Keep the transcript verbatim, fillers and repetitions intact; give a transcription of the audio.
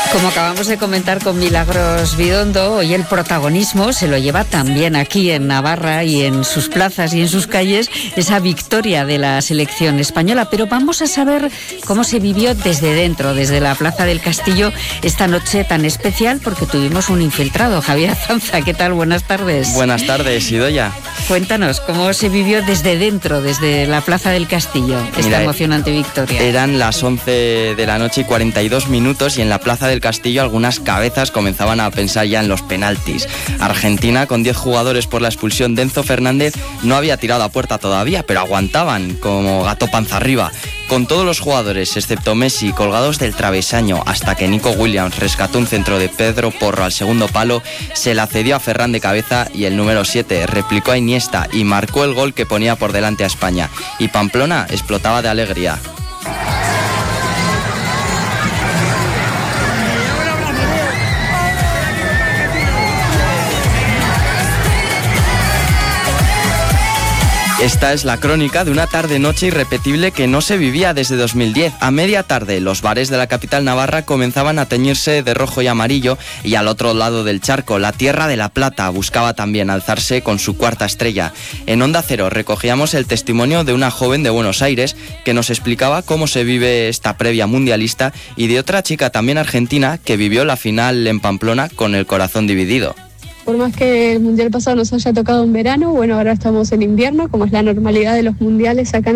Como acabamos de comentar con Milagros Bidondo, hoy el protagonismo se lo lleva también aquí en Navarra y en sus plazas y en sus calles esa victoria de la selección española. Pero vamos a saber cómo se vivió desde dentro, desde la Plaza del Castillo, esta noche tan especial, porque tuvimos un infiltrado, Javier Azanza. ¿Qué tal? Buenas tardes. Buenas tardes, Idoia. Cuéntanos, ¿cómo se vivió desde dentro, desde la Plaza del Castillo, esta Mira, emocionante victoria? Eran las once de la noche y cuarenta y dos minutos y en la Plaza del Castillo algunas cabezas comenzaban a pensar ya en los penaltis. Argentina, con diez jugadores por la expulsión de Enzo Fernández, no había tirado a puerta todavía, pero aguantaban como gato panza arriba. Con todos los jugadores, excepto Messi, colgados del travesaño, hasta que Nico Williams rescató un centro de Pedro Porro al segundo palo, se la cedió a Ferran de cabeza y el número siete replicó a Iniesta y marcó el gol que ponía por delante a España. Y Pamplona explotaba de alegría. Esta es la crónica de una tarde-noche irrepetible que no se vivía desde dos mil diez. A media tarde, los bares de la capital navarra comenzaban a teñirse de rojo y amarillo y al otro lado del charco, la Tierra de la Plata buscaba también alzarse con su cuarta estrella. En Onda Cero recogíamos el testimonio de una joven de Buenos Aires que nos explicaba cómo se vive esta previa mundialista y de otra chica también argentina que vivió la final en Pamplona con el corazón dividido. Por más que el mundial pasado nos haya tocado en verano, bueno, ahora estamos en invierno, como es la normalidad de los mundiales acá en